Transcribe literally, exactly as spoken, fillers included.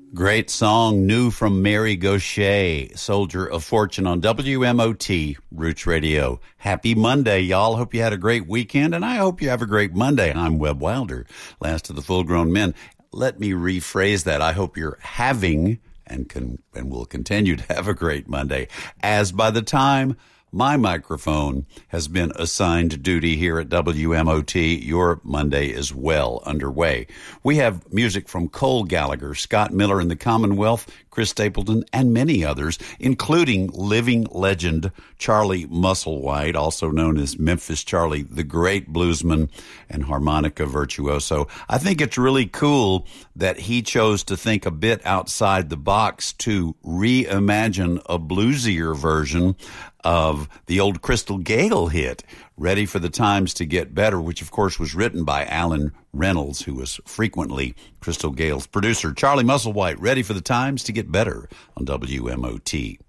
Great song, new from Mary Gauthier, Soldier of Fortune on W M O T, Roots Radio. Happy Monday, y'all. Hope you had a great weekend, and I hope you have a great Monday. I'm Webb Wilder, last of the full-grown men. Let me rephrase that. I hope you're having and can and will continue to have a great Monday, as by the time my microphone has been assigned duty here at W M O T, your Monday is well underway. We have music from Cole Gallagher, Scott Miller and the Commonwealth, Chris Stapleton, and many others, including living legend Charlie Musselwhite, also known as Memphis Charlie, the great bluesman and harmonica virtuoso. I think it's really cool that he chose to think a bit outside the box to reimagine a bluesier version of the old Crystal Gayle hit, Ready for the Times to Get Better, which, of course, was written by Alan Reynolds, who was frequently Crystal Gayle's producer. Charlie Musselwhite, Ready for the Times to Get Better on W M O T.